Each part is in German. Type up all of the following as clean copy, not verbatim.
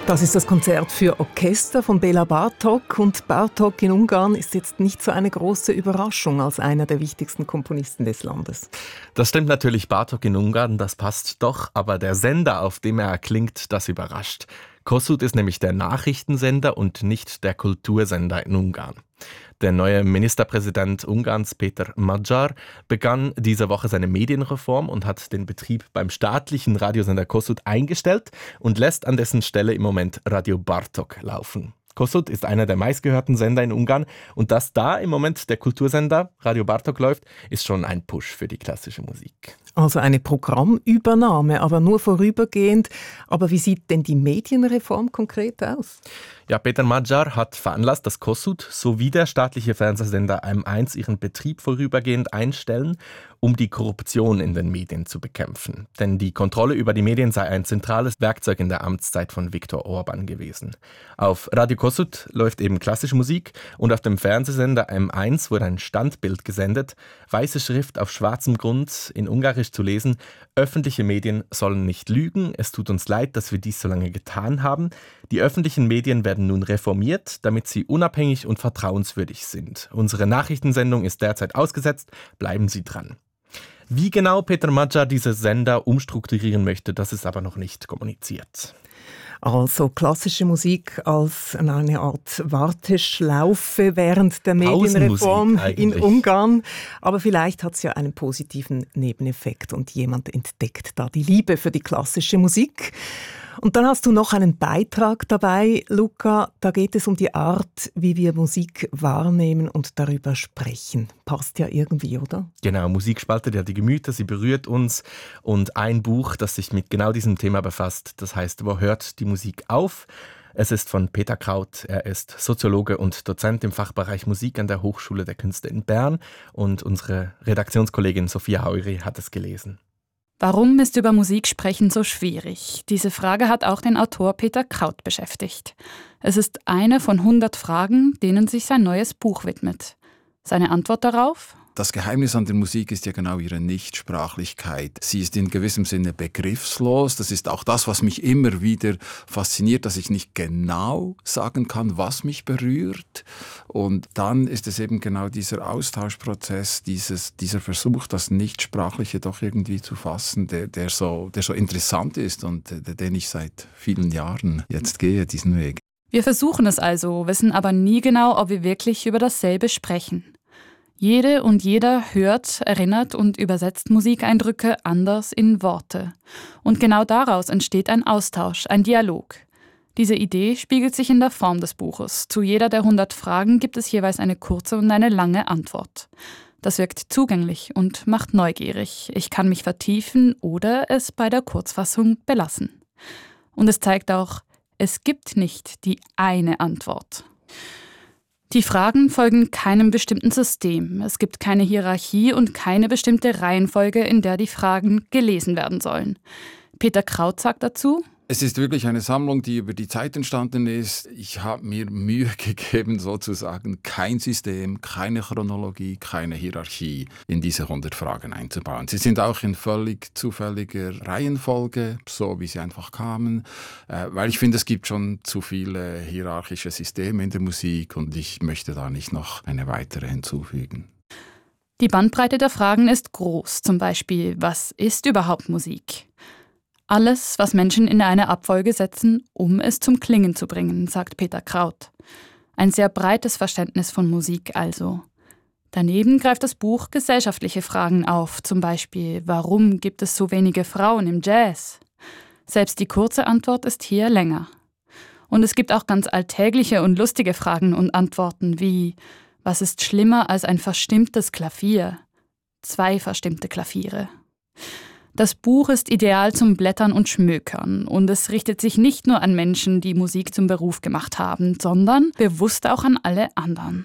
Das ist das Konzert für Orchester von Béla Bartók. Und Bartók in Ungarn ist jetzt nicht so eine große Überraschung als einer der wichtigsten Komponisten des Landes. Das stimmt natürlich, Bartók in Ungarn, das passt doch. Aber der Sender, auf dem er erklingt, das überrascht. Kossuth ist nämlich der Nachrichtensender und nicht der Kultursender in Ungarn. Der neue Ministerpräsident Ungarns, Péter Magyar, begann diese Woche seine Medienreform und hat den Betrieb beim staatlichen Radiosender Kossuth eingestellt und lässt an dessen Stelle im Moment Radio Bartók laufen. Kossuth ist einer der meistgehörten Sender in Ungarn und dass da im Moment der Kultursender Radio Bartók läuft, ist schon ein Push für die klassische Musik. Also eine Programmübernahme, aber nur vorübergehend. Aber wie sieht denn die Medienreform konkret aus? Ja, Péter Magyar hat veranlasst, dass Kossuth sowie der staatliche Fernsehsender M1 ihren Betrieb vorübergehend einstellen, um die Korruption in den Medien zu bekämpfen. Denn die Kontrolle über die Medien sei ein zentrales Werkzeug in der Amtszeit von Viktor Orbán gewesen. Auf Radio Kossuth läuft eben klassische Musik und auf dem Fernsehsender M1 wurde ein Standbild gesendet, weiße Schrift auf schwarzem Grund in Ungarisch zu lesen: Öffentliche Medien sollen nicht lügen, es tut uns leid, dass wir dies so lange getan haben. Die öffentlichen Medien werden nun reformiert, damit sie unabhängig und vertrauenswürdig sind. Unsere Nachrichtensendung ist derzeit ausgesetzt, bleiben Sie dran. Wie genau Péter Magyar diese Sender umstrukturieren möchte, das ist aber noch nicht kommuniziert. Also klassische Musik als eine Art Warteschlaufe während der Medienreform in Ungarn. Aber vielleicht hat es ja einen positiven Nebeneffekt und jemand entdeckt da die Liebe für die klassische Musik. Und dann hast du noch einen Beitrag dabei, Luca. Da geht es um die Art, wie wir Musik wahrnehmen und darüber sprechen. Passt ja irgendwie, oder? Genau, Musik spaltet ja die Gemüter, sie berührt uns. Und ein Buch, das sich mit genau diesem Thema befasst, das heißt „Wo hört die Musik auf?". Es ist von Peter Kraut. Er ist Soziologe und Dozent im Fachbereich Musik an der Hochschule der Künste in Bern. Und unsere Redaktionskollegin Sophia Hauri hat es gelesen. Warum ist über Musik sprechen so schwierig? Diese Frage hat auch den Autor Peter Kraut beschäftigt. Es ist eine von 100 Fragen, denen sich sein neues Buch widmet. Seine Antwort darauf? Das Geheimnis an der Musik ist ja genau ihre Nichtsprachlichkeit. Sie ist in gewissem Sinne begriffslos. Das ist auch das, was mich immer wieder fasziniert, dass ich nicht genau sagen kann, was mich berührt. Und dann ist es eben genau dieser Austauschprozess, dieser Versuch, das Nichtsprachliche doch irgendwie zu fassen, der so interessant ist und den ich seit vielen Jahren jetzt gehe, diesen Weg. Wir versuchen es also, wissen aber nie genau, ob wir wirklich über dasselbe sprechen. Jede und jeder hört, erinnert und übersetzt Musikeindrücke anders in Worte. Und genau daraus entsteht ein Austausch, ein Dialog. Diese Idee spiegelt sich in der Form des Buches. Zu jeder der 100 Fragen gibt es jeweils eine kurze und eine lange Antwort. Das wirkt zugänglich und macht neugierig. Ich kann mich vertiefen oder es bei der Kurzfassung belassen. Und es zeigt auch, es gibt nicht die eine Antwort. Die Fragen folgen keinem bestimmten System. Es gibt keine Hierarchie und keine bestimmte Reihenfolge, in der die Fragen gelesen werden sollen. Peter Kraut sagt dazu: Es ist wirklich eine Sammlung, die über die Zeit entstanden ist. Ich habe mir Mühe gegeben, sozusagen kein System, keine Chronologie, keine Hierarchie in diese 100 Fragen einzubauen. Sie sind auch in völlig zufälliger Reihenfolge, so wie sie einfach kamen, weil ich finde, es gibt schon zu viele hierarchische Systeme in der Musik und ich möchte da nicht noch eine weitere hinzufügen. Die Bandbreite der Fragen ist groß. Zum Beispiel, was ist überhaupt Musik? Alles, was Menschen in eine Abfolge setzen, um es zum Klingen zu bringen, sagt Peter Kraut. Ein sehr breites Verständnis von Musik also. Daneben greift das Buch gesellschaftliche Fragen auf, zum Beispiel, warum gibt es so wenige Frauen im Jazz? Selbst die kurze Antwort ist hier länger. Und es gibt auch ganz alltägliche und lustige Fragen und Antworten wie, was ist schlimmer als ein verstimmtes Klavier? 2 verstimmte Klaviere. Das Buch ist ideal zum Blättern und Schmökern und es richtet sich nicht nur an Menschen, die Musik zum Beruf gemacht haben, sondern bewusst auch an alle anderen.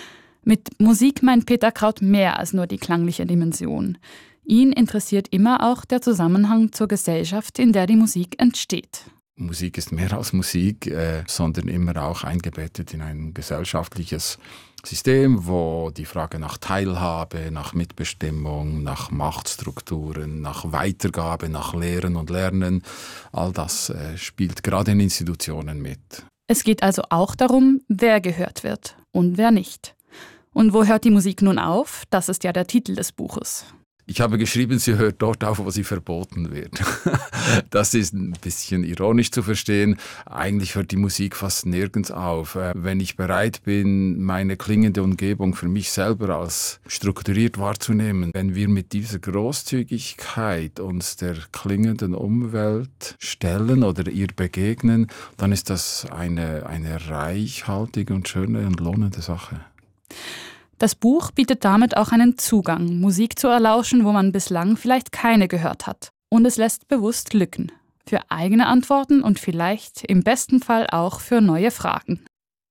Mit Musik meint Peter Kraut mehr als nur die klangliche Dimension. Ihn interessiert immer auch der Zusammenhang zur Gesellschaft, in der die Musik entsteht. Musik ist mehr als Musik, sondern immer auch eingebettet in ein gesellschaftliches System, wo die Frage nach Teilhabe, nach Mitbestimmung, nach Machtstrukturen, nach Weitergabe, nach Lehren und Lernen, all das spielt gerade in Institutionen mit. Es geht also auch darum, wer gehört wird und wer nicht. Und wo hört die Musik nun auf? Das ist ja der Titel des Buches. Ich habe geschrieben, sie hört dort auf, wo sie verboten wird. Das ist ein bisschen ironisch zu verstehen. Eigentlich hört die Musik fast nirgends auf. Wenn ich bereit bin, meine klingende Umgebung für mich selber als strukturiert wahrzunehmen, wenn wir mit dieser Großzügigkeit uns der klingenden Umwelt stellen oder ihr begegnen, dann ist das eine reichhaltige und schöne und lohnende Sache. Das Buch bietet damit auch einen Zugang, Musik zu erlauschen, wo man bislang vielleicht keine gehört hat. Und es lässt bewusst Lücken. Für eigene Antworten und vielleicht im besten Fall auch für neue Fragen.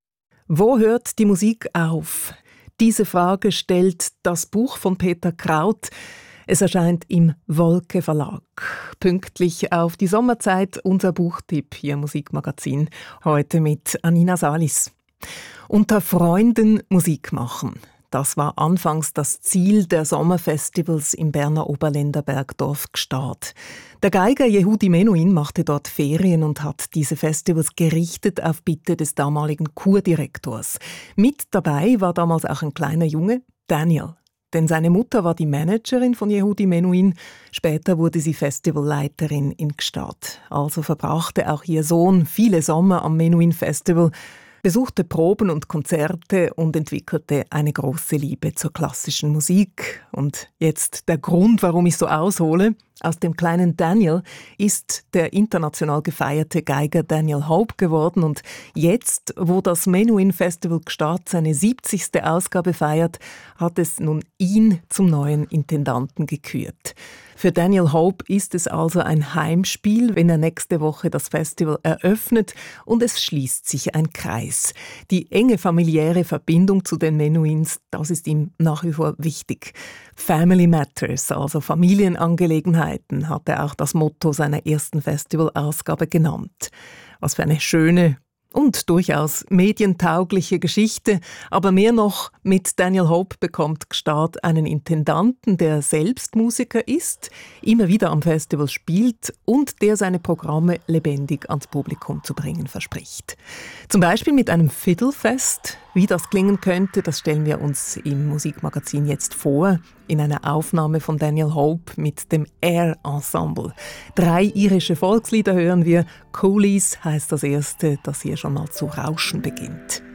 Wo hört die Musik auf? Diese Frage stellt das Buch von Peter Kraut. Es erscheint im Wolke Verlag. Pünktlich auf die Sommerzeit unser Buchtipp hier im Musikmagazin. Heute mit Anina Salis. Unter Freunden Musik machen. Das war anfangs das Ziel der Sommerfestivals im Berner Oberländer Bergdorf Gstaad. Der Geiger Yehudi Menuhin machte dort Ferien und hat diese Festivals gerichtet auf Bitte des damaligen Kurdirektors. Mit dabei war damals auch ein kleiner Junge, Daniel. Denn seine Mutter war die Managerin von Yehudi Menuhin. Später wurde sie Festivalleiterin in Gstaad. Also verbrachte auch ihr Sohn viele Sommer am Menuhin Festival, besuchte Proben und Konzerte und entwickelte eine große Liebe zur klassischen Musik. Und jetzt der Grund, warum ich so aushole. Aus dem kleinen Daniel ist der international gefeierte Geiger Daniel Hope geworden. Und jetzt, wo das Menuhin Festival Gstaad seine 70. Ausgabe feiert, hat es nun ihn zum neuen Intendanten gekürt. Für Daniel Hope ist es also ein Heimspiel, wenn er nächste Woche das Festival eröffnet, und es schließt sich ein Kreis. Die enge familiäre Verbindung zu den Menuhins, das ist ihm nach wie vor wichtig. Family Matters, also Familienangelegenheiten, hat er auch das Motto seiner ersten Festivalausgabe genannt. Was für eine schöne und durchaus medientaugliche Geschichte, aber mehr noch, mit Daniel Hope bekommt Gstaad einen Intendanten, der selbst Musiker ist, immer wieder am Festival spielt und der seine Programme lebendig ans Publikum zu bringen verspricht. Zum Beispiel mit einem Fiddlefest. Wie das klingen könnte, das stellen wir uns im Musikmagazin jetzt vor, in einer Aufnahme von Daniel Hope mit dem Air Ensemble. 3 irische Volkslieder hören wir. Coolies heißt das erste, das hier schon mal zu rauschen beginnt.